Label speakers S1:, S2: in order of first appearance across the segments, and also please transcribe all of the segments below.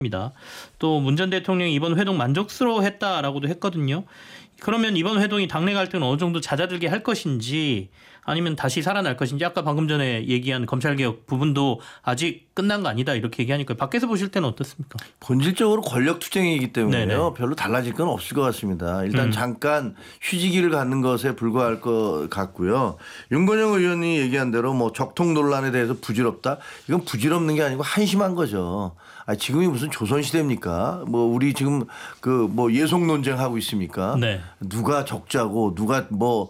S1: 입니다. 또 문 전 대통령이 이번 회동 만족스러워했다라고도 했거든요. 그러면 이번 회동이 당내 갈등을 어느 정도 잦아들게 할 것인지 아니면 다시 살아날 것인지 아까 방금 전에 얘기한 검찰개혁 부분도 아직 끝난 거 아니다 이렇게 얘기하니까 밖에서 보실 때는 어떻습니까?
S2: 본질적으로 권력투쟁이기 때문에요.
S1: 네네.
S2: 별로 달라질 건 없을 것 같습니다. 일단 잠깐 휴지기를 갖는 것에 불과할 것 같고요. 윤건영 의원이 얘기한 대로 뭐 적통 논란에 대해서 부질없다. 이건 부질없는 게 아니고 한심한 거죠. 지금이 무슨 조선시대입니까? 뭐 우리 지금 그 뭐 예속 논쟁하고 있습니까?
S1: 네.
S2: 누가 적자고 누가 뭐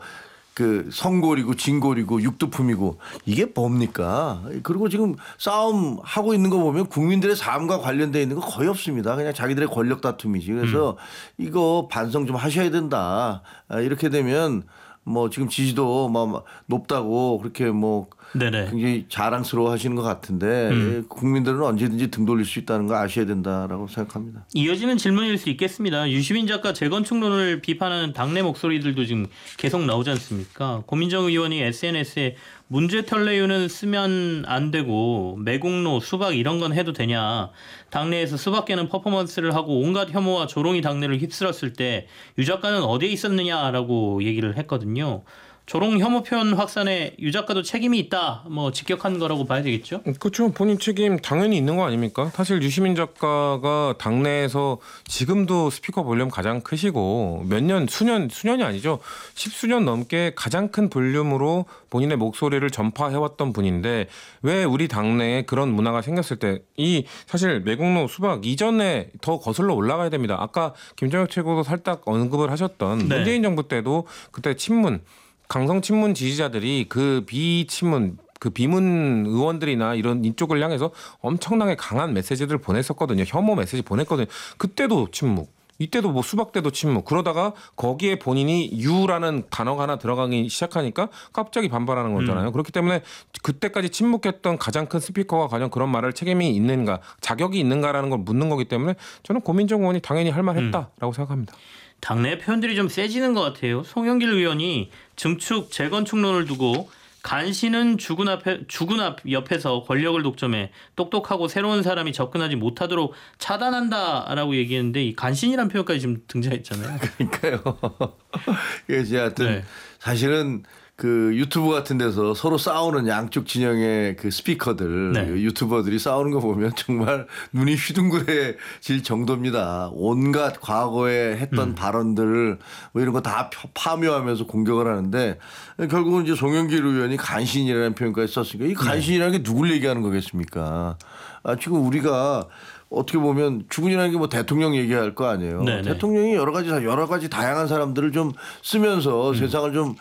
S2: 그 성골이고 진골이고 육두품이고 이게 뭡니까? 그리고 지금 싸움 하고 있는 거 보면 국민들의 삶과 관련돼 있는 거 거의 없습니다. 그냥 자기들의 권력 다툼이지. 그래서 이거 반성 좀 하셔야 된다. 이렇게 되면 뭐 지금 지지도 뭐 높다고 그렇게 뭐
S1: 네네.
S2: 굉장히 자랑스러워 하시는 것 같은데 국민들은 언제든지 등 돌릴 수 있다는 거 아셔야 된다라고 생각합니다.
S1: 이어지는 질문일 수 있겠습니다. 유시민 작가 재건축론을 비판하는 당내 목소리들도 지금 계속 나오지 않습니까? 고민정 의원이 SNS에 문제털레유는 쓰면 안 되고 매국노, 수박 이런 건 해도 되냐. 당내에서 수박계는 퍼포먼스를 하고 온갖 혐오와 조롱이 당내를 휩쓸었을 때 유 작가는 어디에 있었느냐라고 얘기를 했거든요. 조롱 혐오 표현 확산에 유 작가도 책임이 있다. 뭐 직격한 거라고 봐야 되겠죠?
S3: 그렇죠. 본인 책임 당연히 있는 거 아닙니까? 사실 유시민 작가가 당내에서 지금도 스피커 볼륨 가장 크시고 몇 년, 수년이 아니죠. 10수년 넘게 가장 큰 볼륨으로 본인의 목소리를 전파해왔던 분인데 왜 우리 당내에 그런 문화가 생겼을 때 이 사실 매국노 수박 이전에 더 거슬러 올라가야 됩니다. 아까 김정혁 최고도 살짝 언급을 하셨던
S1: 네.
S3: 문재인 정부 때도 그때 친문 강성 친문 지지자들이 그 비친문 그 비문 의원들이나 이런 이쪽을 향해서 엄청나게 강한 메시지들을 보냈었거든요. 혐오 메시지 보냈거든요. 그때도 침묵. 이때도 뭐 수박 때도 침묵. 그러다가 거기에 본인이 유라는 단어가 하나 들어가기 시작하니까 갑자기 반발하는 거잖아요. 그렇기 때문에 그때까지 침묵했던 가장 큰 스피커가 과연 그런 말할 책임이 있는가, 자격이 있는가라는 걸 묻는 거기 때문에 저는 고민정 의원이 당연히 할 말했다라고 생각합니다.
S1: 당내 표현들이 좀 세지는 것 같아요. 송영길 의원이 증축, 재건축론을 두고 간신은 주군 앞 옆에서 권력을 독점해 똑똑하고 새로운 사람이 접근하지 못하도록 차단한다라고 얘기했는데 이 간신이란 표현까지 지금 등장했잖아요.
S2: 그러니까요. 그래서 하여튼
S1: 네.
S2: 사실은 그 유튜브 같은 데서 서로 싸우는 양쪽 진영의 그 스피커들,
S1: 네.
S2: 유튜버들이 싸우는 거 보면 정말 눈이 휘둥그레질 정도입니다. 온갖 과거에 했던 발언들 뭐 이런 거 다 파묘하면서 공격을 하는데 결국은 이제 송영길 의원이 간신이라는 표현까지 썼으니까 이 간신이라는 게 누굴 얘기하는 거겠습니까? 지금 우리가 어떻게 보면 주군이라는 게 뭐 대통령 얘기할 거 아니에요.
S1: 네네.
S2: 대통령이 여러 가지 다양한 사람들을 좀 쓰면서 세상을 좀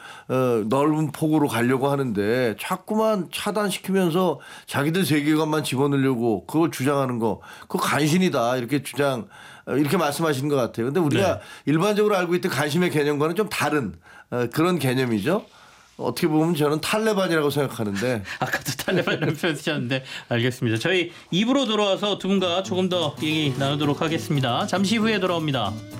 S2: 넓은 폭으로 가려고 하는데 자꾸만 차단시키면서 자기들 세계관만 집어넣으려고 그걸 주장하는 거 그거 간신이다 이렇게 이렇게 말씀하시는 것 같아요. 근데 우리가
S1: 네.
S2: 일반적으로 알고 있던 간심의 개념과는 좀 다른 그런 개념이죠. 어떻게 보면 저는 탈레반이라고 생각하는데.
S1: 아까도 탈레반이라는 표현 쓰셨는데 알겠습니다. 저희 입으로 돌아와서 두 분과 조금 더 얘기 나누도록 하겠습니다. 잠시 후에 돌아옵니다.